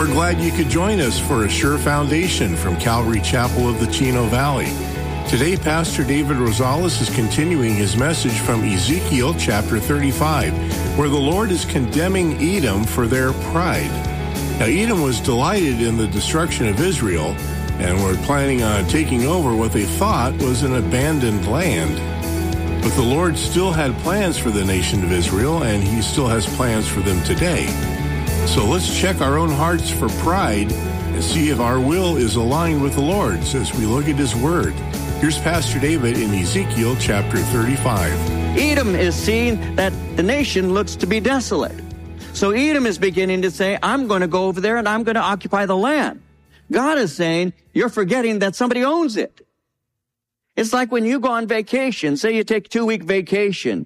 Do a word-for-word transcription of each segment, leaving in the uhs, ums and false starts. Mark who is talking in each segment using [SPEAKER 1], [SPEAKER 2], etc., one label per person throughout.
[SPEAKER 1] We're glad you could join us for A Sure Foundation from Calvary Chapel of the Chino Valley. Today, Pastor David Rosales is continuing his message from Ezekiel chapter thirty-five, where the Lord is condemning Edom for their pride. Now, Edom was delighted in the destruction of Israel and were planning on taking over what they thought was an abandoned land. But the Lord still had plans for the nation of Israel, and he still has plans for them today. So let's check our own hearts for pride and see if our will is aligned with the Lord's as we look at his word. Here's Pastor David in Ezekiel chapter thirty-five.
[SPEAKER 2] Edom is seeing that the nation looks to be desolate. So Edom is beginning to say, I'm going to go over there and I'm going to occupy the land. God is saying, you're forgetting that somebody owns it. It's like when you go on vacation, say you take a two-week vacation,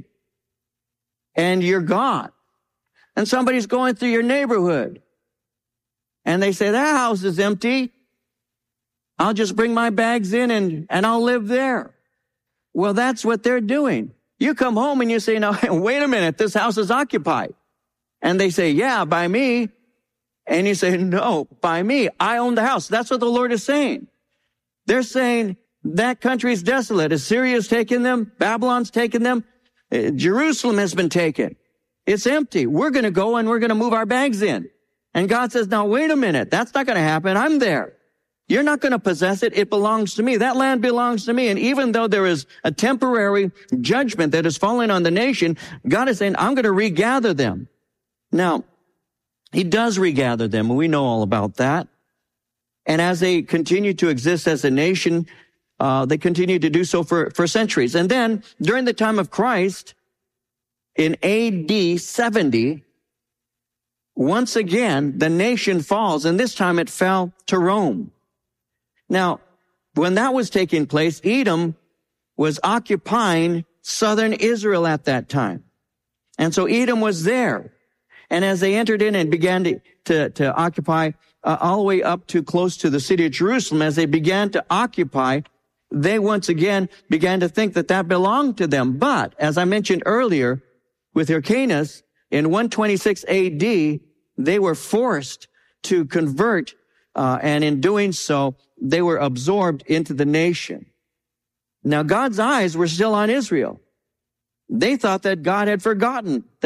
[SPEAKER 2] and you're gone, and somebody's going through your neighborhood, and they say, that house is empty. I'll just bring my bags in and, and I'll live there. Well, that's what they're doing. You come home and you say, no, wait a minute, this house is occupied. And they say, yeah, by me. And you say, no, by me. I own the house. That's what the Lord is saying. They're saying that country is desolate. Assyria's taken them. Babylon's taken them. Uh, Jerusalem has been taken. It's empty. We're going to go and we're going to move our bags in. And God says, now, wait a minute. That's not going to happen. I'm there. You're not going to possess it. It belongs to me. That land belongs to me. And even though there is a temporary judgment that is falling on the nation, God is saying, I'm going to regather them. Now, he does regather them. We know all about that. And as they continue to exist as a nation, uh, they continue to do so for, for centuries. And then during the time of Christ, in A D seventy, once again, the nation falls, and this time it fell to Rome. Now, when that was taking place, Edom was occupying southern Israel at that time. And so Edom was there. And as they entered in and began to, to, to occupy uh, all the way up to close to the city of Jerusalem, as they began to occupy, they once again began to think that that belonged to them. But, as I mentioned earlier, with Hyrcanus, in one twenty-six A D, they were forced to convert, uh, and in doing so, they were absorbed into the nation. Now, God's eyes were still on Israel. They thought that God had forgotten